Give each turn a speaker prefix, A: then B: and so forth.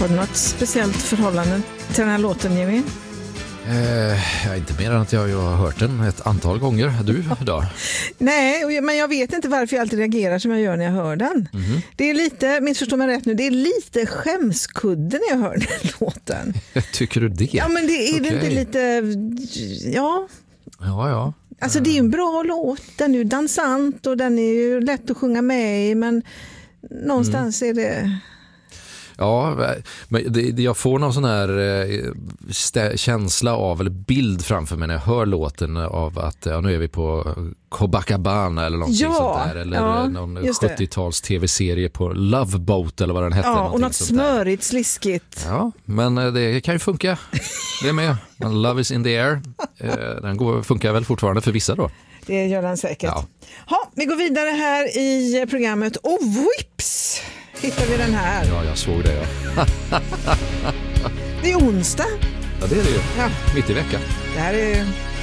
A: Har du något speciellt förhållande till den här låten, Jimmy?
B: Inte mer än att jag har hört den ett antal gånger. Du då?
A: Nej, men jag vet inte varför jag alltid reagerar som jag gör när jag hör den. Mm-hmm. Det är lite, missförstå mig rätt nu, det är lite skämskudde när jag hör den låten.
B: Tycker du det?
A: Ja, men det är det inte lite... Ja.
B: Ja.
A: Alltså det är en bra låt. Den är ju dansant och den är ju lätt att sjunga med i, men någonstans är det...
B: Ja, men jag får någon sån här känsla av, eller bild framför mig när jag hör låten av att nu är vi på Copacabana eller någonting sånt där. Eller någon 70-tals tv-serie på Love Boat eller vad den hette.
A: Ja, och något smörigt, sliskigt.
B: Ja, men det kan ju funka. Det är med. Love is in the air. Den funkar väl fortfarande för vissa då.
A: Det gör den säkert. Ja, vi går vidare här i programmet. Och whips! Hittar vi den här.
B: Ja, jag såg det. Ja.
A: Det är onsdag.
B: Ja, det är det ju. Ja. Mitt i veckan.
A: Det här är